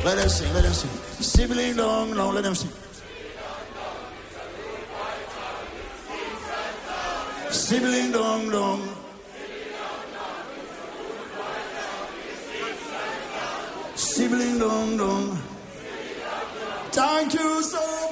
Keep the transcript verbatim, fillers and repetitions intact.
Let them sing, let them sing. Sibling dong, no, let them sing. Sibling dong, dong. Sibling dong, dong. Thank you so